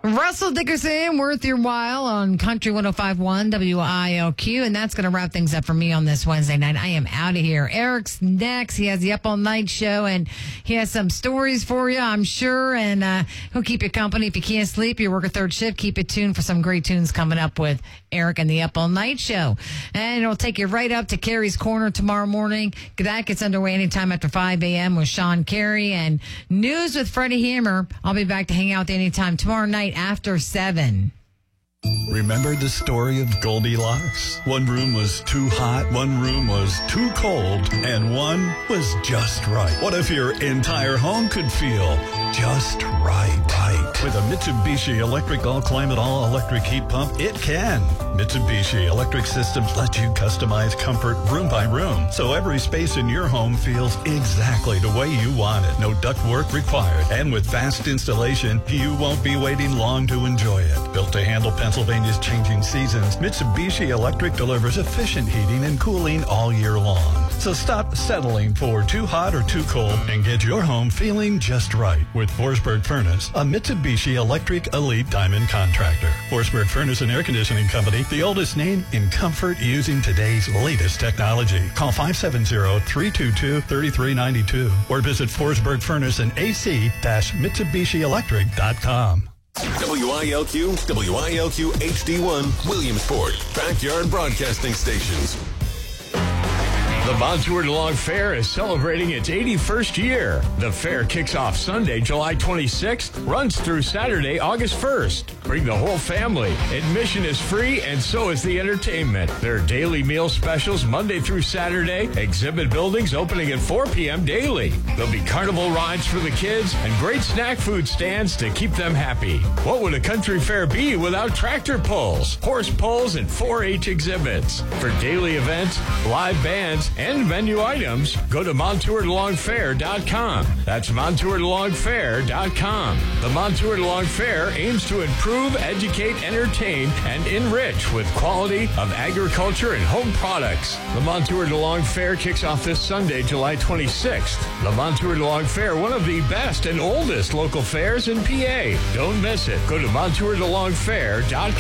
Russell Dickerson, worth your while on Country 105.1 WILQ. And that's going to wrap things up for me on this Wednesday night. I am out of here. Eric's next. He has the Up All Night show, and he has some stories for you, I'm sure. And he'll keep you company if you can't sleep. You work a third shift. Keep it tuned for some great tunes coming up with Eric and the Up All Night show. And it'll take you right up to Carrie's Corner tomorrow morning. That gets underway anytime after 5 a.m. with Sean Carey. And news with Freddie Hammer. I'll be back to hang out with you anytime tomorrow night after 7. Remember the story of Goldilocks? One room was too hot, one room was too cold, and one was just right. What if your entire home could feel just right? With a Mitsubishi Electric All-Climate All-Electric Heat Pump, it can. Mitsubishi Electric Systems let you customize comfort room by room, so every space in your home feels exactly the way you want it. No ductwork required. And with fast installation, you won't be waiting long to enjoy it. Built to handle Pennsylvania's changing seasons, Mitsubishi Electric delivers efficient heating and cooling all year long. So stop settling for too hot or too cold and get your home feeling just right with Forsberg Furnace, a Mitsubishi Electric Elite Diamond contractor. Forsberg Furnace and Air Conditioning Company, the oldest name in comfort using today's latest technology. Call 570-322-3392 or visit Forsberg Furnace and AC-MitsubishiElectric.com. WILQ, WILQ HD1, Williamsport, Backyard Broadcasting Stations. The Montour DeLong Fair is celebrating its 81st year. The fair kicks off Sunday, July 26th, runs through Saturday, August 1st. Bring the whole family. Admission is free, and so is the entertainment. There are daily meal specials Monday through Saturday, exhibit buildings opening at 4 p.m. daily. There'll be carnival rides for the kids and great snack food stands to keep them happy. What would a country fair be without tractor pulls, horse pulls, and 4-H exhibits? For daily events, live bands, and menu items, go to MontourDeLongFair.com. That's MontourDeLongFair.com. The Montour DeLong Fair aims to improve, educate, entertain, and enrich with quality of agriculture and home products. The Montour DeLong Fair kicks off this Sunday, July 26th. The Montour DeLong Fair, one of the best and oldest local fairs in PA. Don't miss it. Go to MontourDeLongFair.com.